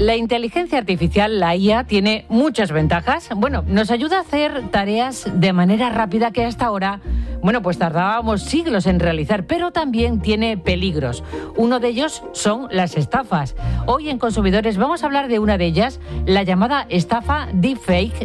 La inteligencia artificial, la IA, tiene muchas ventajas. Bueno, nos ayuda a hacer tareas de manera rápida que hasta ahora, pues tardábamos siglos en realizar, pero también tiene peligros. Uno de ellos son las estafas. Hoy en Consumidores vamos a hablar de una de ellas, la llamada estafa Deepfake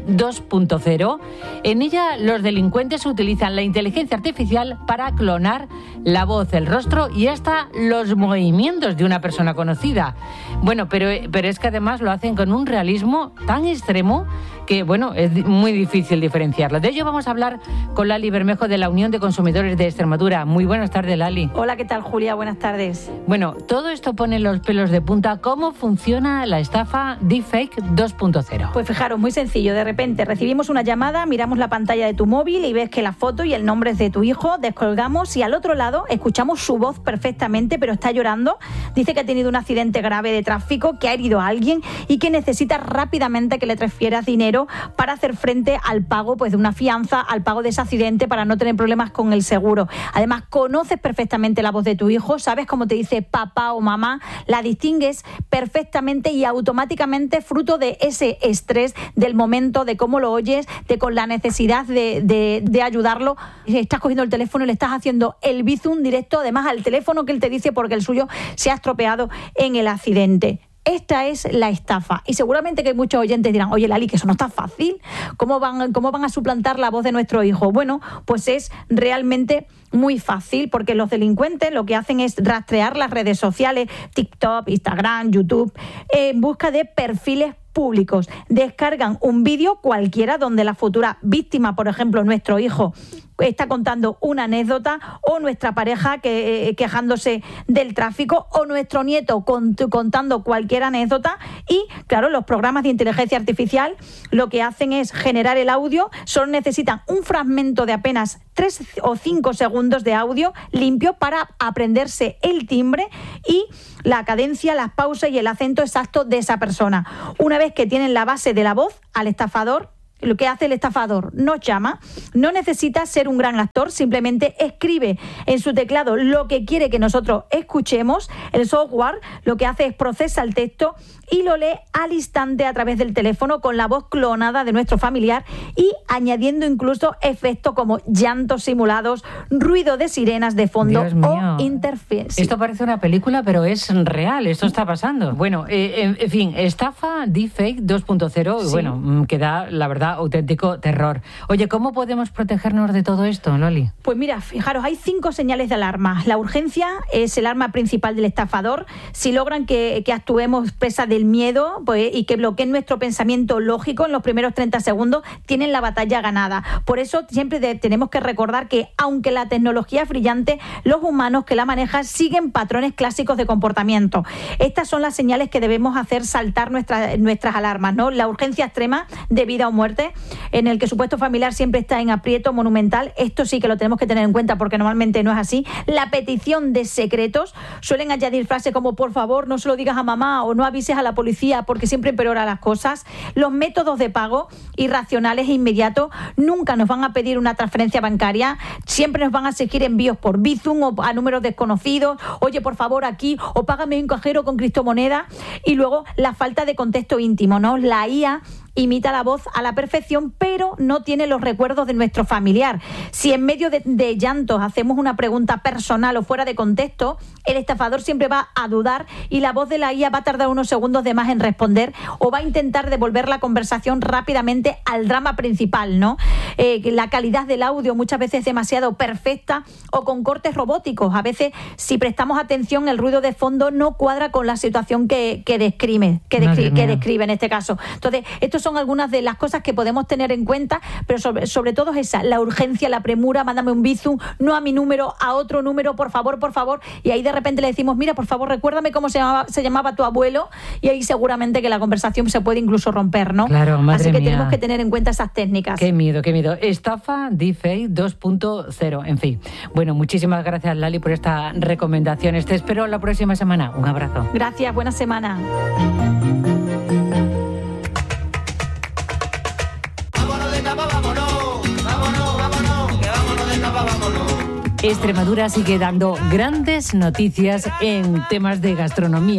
2.0. En ella los delincuentes utilizan la inteligencia artificial para clonar la voz, el rostro y hasta los movimientos de una persona conocida. Bueno, pero es que además lo hacen con un realismo tan extremo que, es muy difícil diferenciarlo. De ello vamos a hablar con Lali Bermejo de la Unión de Consumidores de Extremadura. Muy buenas tardes, Lali. Hola, ¿qué tal, Julia? Buenas tardes. Bueno, todo esto pone los pelos de punta. ¿Cómo funciona la estafa Deepfake 2.0? Pues fijaros, muy sencillo. De repente recibimos una llamada, miramos la pantalla de tu móvil y ves que la foto y el nombre es de tu hijo, descolgamos y al otro lado escuchamos su voz perfectamente, pero está llorando. Dice que ha tenido un accidente grave de tráfico, que ha herido a alguien y que necesita rápidamente que le transfieras dinero para hacer frente al pago de una fianza, al pago de ese accidente, para no tener problemas con el seguro. Además, conoces perfectamente la voz de tu hijo, sabes cómo te dice papá o mamá, la distingues perfectamente y automáticamente, fruto de ese estrés del momento, de cómo lo oyes, de con la necesidad de ayudarlo, estás cogiendo el teléfono y le estás haciendo el bizum directo, además al teléfono que él te dice, porque el suyo se ha estropeado en el accidente. Esta es la estafa. Y seguramente que muchos oyentes dirán, oye, Lali, que eso no está fácil. ¿Cómo van a suplantar la voz de nuestro hijo? Bueno, pues es realmente muy fácil, porque los delincuentes lo que hacen es rastrear las redes sociales, TikTok, Instagram, YouTube, en busca de perfiles públicos. Descargan un vídeo cualquiera donde la futura víctima, por ejemplo, nuestro hijo, está contando una anécdota, o nuestra pareja quejándose del tráfico, o nuestro nieto contando cualquier anécdota. Y claro, los programas de inteligencia artificial lo que hacen es generar el audio, solo necesitan un fragmento de apenas 3 o 5 segundos de audio limpio para aprenderse el timbre y la cadencia, las pausas y el acento exacto de esa persona. Una vez que tienen la base de la voz, al estafador, lo que hace el estafador, nos llama, no necesita ser un gran actor, simplemente escribe en su teclado lo que quiere que nosotros escuchemos. El software lo que hace es procesa el texto y lo lee al instante a través del teléfono con la voz clonada de nuestro familiar y añadiendo incluso efectos como llantos simulados, ruido de sirenas de fondo o interferencia. Esto parece una película, pero es real, esto está pasando. Bueno, en fin, estafa Deepfake 2.0, sí. Que da, la verdad, auténtico terror. Oye, ¿cómo podemos protegernos de todo esto, Loli? Pues mira, fijaros, hay 5 señales de alarma. La urgencia es el arma principal del estafador. Si logran que actuemos presa del miedo y que bloqueen nuestro pensamiento lógico en los primeros 30 segundos, tienen la batalla ganada. Por eso siempre tenemos que recordar que, aunque la tecnología es brillante, los humanos que la manejan siguen patrones clásicos de comportamiento. Estas son las señales que debemos hacer saltar nuestras alarmas, ¿no? La urgencia extrema de vida o muerte, en el que supuesto familiar siempre está en aprieto monumental. Esto sí que lo tenemos que tener en cuenta, porque normalmente no es así. La petición de secretos, suelen añadir frases como por favor no se lo digas a mamá o no avises a la policía porque siempre empeora las cosas. Los métodos de pago irracionales e inmediatos, nunca nos van a pedir una transferencia bancaria, siempre nos van a exigir envíos por Bizum o a números desconocidos, oye por favor aquí, o págame un cajero con criptomoneda. Y luego la falta de contexto íntimo, ¿no? La IA imita la voz a la perfección, pero no tiene los recuerdos de nuestro familiar. Si en medio de llantos hacemos una pregunta personal o fuera de contexto, el estafador siempre va a dudar y la voz de la IA va a tardar unos segundos de más en responder, o va a intentar devolver la conversación rápidamente al drama principal, ¿no? La calidad del audio muchas veces es demasiado perfecta o con cortes robóticos. A veces, si prestamos atención, el ruido de fondo no cuadra con la situación que describe en este caso. Entonces, estos son algunas de las cosas que podemos tener en cuenta, pero sobre todo es esa, la urgencia, la premura, mándame un bizum, no a mi número, a otro número, por favor, y ahí de repente le decimos, mira, por favor, recuérdame cómo se llamaba tu abuelo, y ahí seguramente que la conversación se puede incluso romper, ¿no? Claro, madre Así que mía. tenemos que tener en cuenta esas técnicas. Qué miedo. Estafa Deepfake 2.0, en fin. Bueno, muchísimas gracias, Lali, por estas recomendaciones. Te espero la próxima semana. Un abrazo. Gracias, buena semana. Extremadura sigue dando grandes noticias en temas de gastronomía.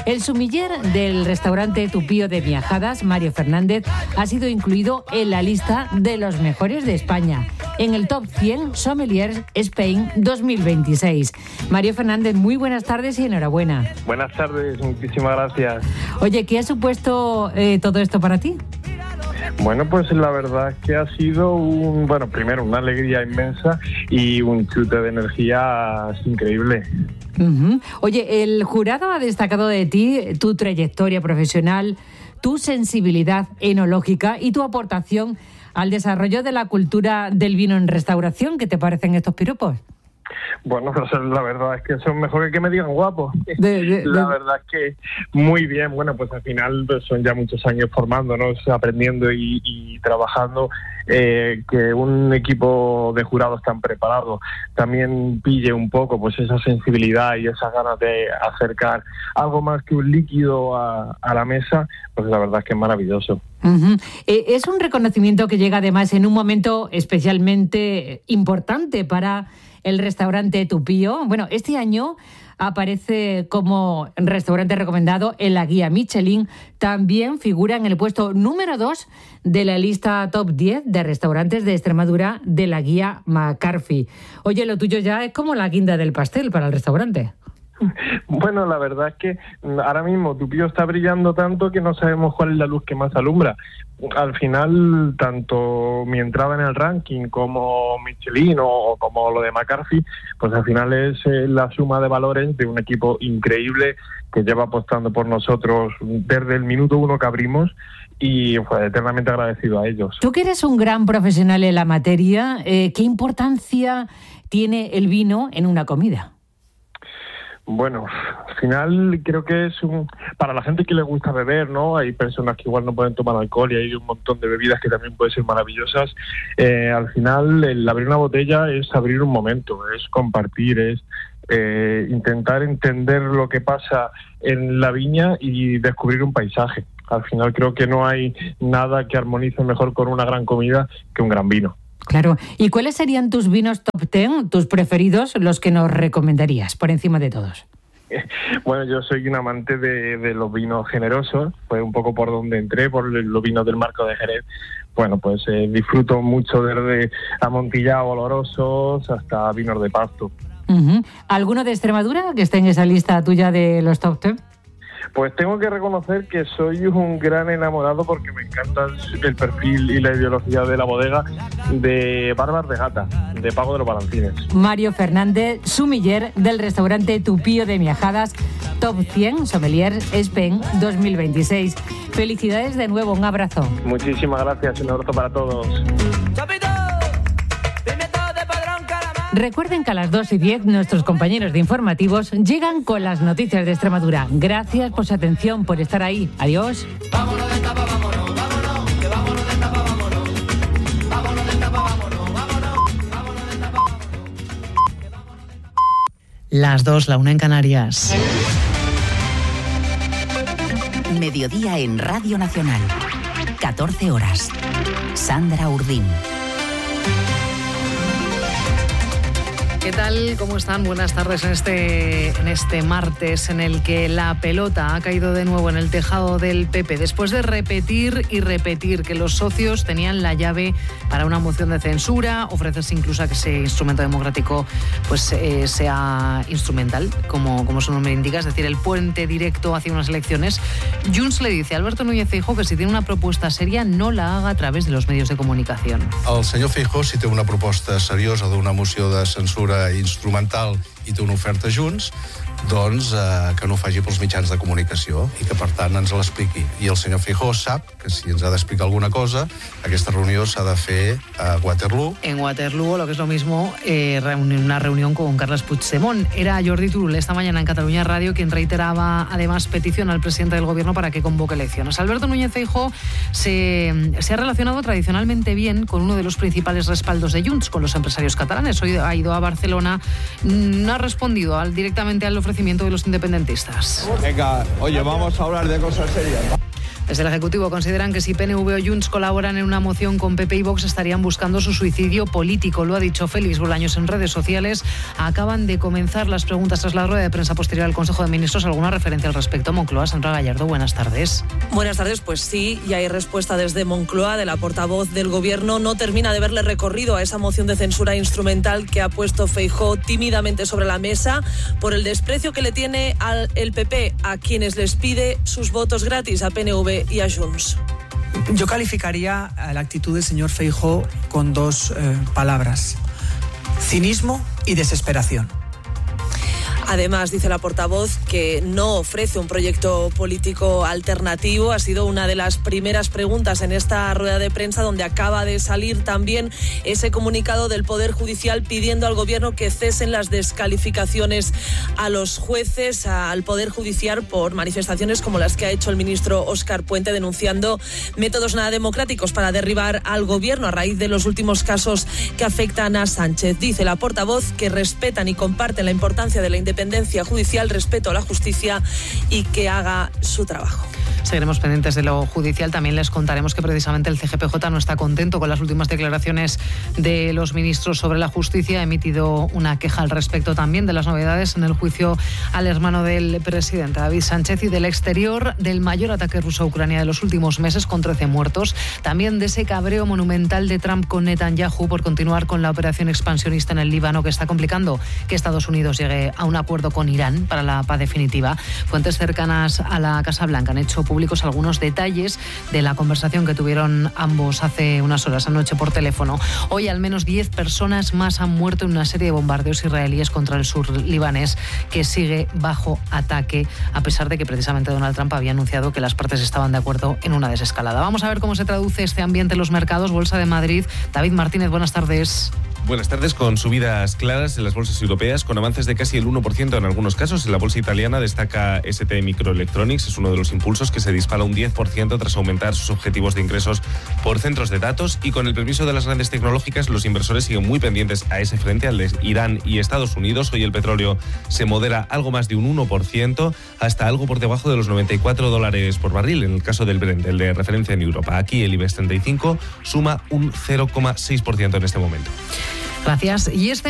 El sumiller del restaurante Tupío de Miajadas, Mario Fernández, ha sido incluido en la lista de los mejores de España, en el Top 100 Sommeliers Spain 2026. Mario Fernández, muy buenas tardes y enhorabuena. Buenas tardes, muchísimas gracias. Oye, ¿qué ha supuesto todo esto para ti? Bueno, pues la verdad es que ha sido primero una alegría inmensa y un chute de energía increíble. Uh-huh. Oye, el jurado ha destacado de ti tu trayectoria profesional, tu sensibilidad enológica y tu aportación al desarrollo de la cultura del vino en restauración. ¿Qué te parecen estos piropos? Bueno, pues la verdad es que son mejores que me digan guapo. La verdad es que muy bien. Bueno, pues al final son ya muchos años formándonos, aprendiendo y trabajando, que un equipo de jurados tan preparado también pille un poco pues esa sensibilidad y esas ganas de acercar algo más que un líquido a la mesa, pues la verdad es que es maravilloso. Uh-huh. Es un reconocimiento que llega además en un momento especialmente importante para el restaurante Tupío. Bueno, este año aparece como restaurante recomendado en la guía Michelin. También figura en el puesto número 2 de la lista top 10 de restaurantes de Extremadura de la guía McCarthy. Oye, lo tuyo ya es como la guinda del pastel para el restaurante. Bueno, la verdad es que ahora mismo Tupío está brillando tanto que no sabemos cuál es la luz que más alumbra. Al final, tanto mi entrada en el ranking como Michelin o como lo de McCarthy, pues al final es la suma de valores de un equipo increíble que lleva apostando por nosotros desde el minuto 1 que abrimos y pues, eternamente agradecido a ellos. Tú que eres un gran profesional en la materia, ¿qué importancia tiene el vino en una comida? Bueno, al final creo que es para la gente que le gusta beber, ¿no? Hay personas que igual no pueden tomar alcohol y hay un montón de bebidas que también pueden ser maravillosas. Al final, el abrir una botella es abrir un momento, es compartir, es intentar entender lo que pasa en la viña y descubrir un paisaje. Al final creo que no hay nada que armonice mejor con una gran comida que un gran vino. Claro. ¿Y cuáles serían tus vinos top 10, tus preferidos, los que nos recomendarías por encima de todos? Bueno, yo soy un amante de los vinos generosos, fue un poco por donde entré, por los vinos del Marco de Jerez. Bueno, pues disfruto mucho desde amontillados olorosos hasta vinos de pasto. Uh-huh. ¿Alguno de Extremadura que esté en esa lista tuya de los top 10? Pues tengo que reconocer que soy un gran enamorado porque me encanta el perfil y la ideología de la bodega de Barbas de Gata, de Pago de los Balancines. Mario Fernández, sumiller del restaurante Tupío de Miajadas, Top 100 Sommeliers Spain 2026. Felicidades de nuevo, un abrazo. Muchísimas gracias, un abrazo para todos. Recuerden que a las 2:10 nuestros compañeros de informativos llegan con las noticias de Extremadura. Gracias por su atención, por estar ahí. Adiós. Vámonos de tapa, vámonos, vámonos, que vámonos de tapa, vámonos. Vámonos de tapa, vámonos, vámonos de tapa, vámonos. Las 2, la 1 en Canarias. Mediodía en Radio Nacional. 14 horas. Sandra Urdín. ¿Qué tal? ¿Cómo están? Buenas tardes en este martes en el que la pelota ha caído de nuevo en el tejado del PP después de repetir y repetir que los socios tenían la llave para una moción de censura, ofrecerse incluso a que ese instrumento democrático pues sea instrumental, como su nombre indica, es decir, el puente directo hacia unas elecciones. Junts le dice a Alberto Núñez Feijóo que si tiene una proposta seria no la haga a través de los medios de comunicación. El senyor Feijóo, si té una proposta seriosa d'una moció de censura instrumental i té una oferta Junts, doncs que no ho faci pels mitjans de comunicació i que per tant ens l'expliqui. I el senyor Feijóo sap que si ens ha d'explicar alguna cosa, aquesta reunió s'ha de fer a Waterloo. En Waterloo, o lo que es lo mismo, una reunión con Carles Puigdemont. Era Jordi Turull esta mañana en Cataluña Radio quien reiteraba además petición al presidente del gobierno para que convoque elecciones. Alberto Núñez Feijóo se ha relacionado tradicionalmente bien con uno de los principales respaldos de Junts, con los empresarios catalanes. Hoy ha ido a Barcelona, no ha respondido directamente al ofrecimiento de los independentistas. Venga, oye, vamos a hablar de cosas serias. Desde el Ejecutivo consideran que si PNV o Junts colaboran en una moción con PP y Vox estarían buscando su suicidio político. Lo ha dicho Félix Bolaños en redes sociales. Acaban de comenzar las preguntas tras la rueda de prensa posterior al Consejo de Ministros. ¿Alguna referencia al respecto? Moncloa, Sandra Gallardo, buenas tardes. Buenas tardes, pues sí, y hay respuesta desde Moncloa, de la portavoz del Gobierno. No termina de verle recorrido a esa moción de censura instrumental que ha puesto Feijóo tímidamente sobre la mesa por el desprecio que le tiene el PP a quienes les pide sus votos gratis, a PNV y a Junts. Yo calificaría la actitud del señor Feijóo con dos palabras: cinismo y desesperación. Además, dice la portavoz que no ofrece un proyecto político alternativo. Ha sido una de las primeras preguntas en esta rueda de prensa, donde acaba de salir también ese comunicado del Poder Judicial pidiendo al Gobierno que cesen las descalificaciones a los jueces, al Poder Judicial, por manifestaciones como las que ha hecho el ministro Óscar Puente, denunciando métodos nada democráticos para derribar al Gobierno a raíz de los últimos casos que afectan a Sánchez. Dice la portavoz que respetan y comparten la importancia de la independencia judicial, respeto a la justicia y que haga su trabajo. Seguiremos pendientes de lo judicial. También les contaremos que precisamente el CGPJ no está contento con las últimas declaraciones de los ministros sobre la justicia. Ha emitido una queja al respecto también de las novedades en el juicio al hermano del presidente, David Sánchez, y del exterior del mayor ataque ruso a Ucrania de los últimos meses, con 13 muertos. También de ese cabreo monumental de Trump con Netanyahu por continuar con la operación expansionista en el Líbano, que está complicando que Estados Unidos llegue a un acuerdo con Irán para la paz definitiva. Fuentes cercanas a la Casa Blanca han hecho públicos algunos detalles de la conversación que tuvieron ambos hace unas horas anoche por teléfono. Hoy al menos 10 personas más han muerto en una serie de bombardeos israelíes contra el sur libanés, que sigue bajo ataque, a pesar de que precisamente Donald Trump había anunciado que las partes estaban de acuerdo en una desescalada. Vamos a ver cómo se traduce este ambiente en los mercados. Bolsa de Madrid. David Martínez, buenas tardes. Buenas tardes, con subidas claras en las bolsas europeas, con avances de casi el 1% en algunos casos. En la bolsa italiana destaca ST Microelectronics, es uno de los impulsos, que se dispara un 10% tras aumentar sus objetivos de ingresos por centros de datos. Y con el permiso de las grandes tecnológicas, los inversores siguen muy pendientes a ese frente, al de Irán y Estados Unidos. Hoy el petróleo se modera algo más de un 1%, hasta algo por debajo de los $94 por barril, en el caso del Brent, el de referencia en Europa. Aquí el IBEX 35 suma un 0,6% en este momento. Gracias. Y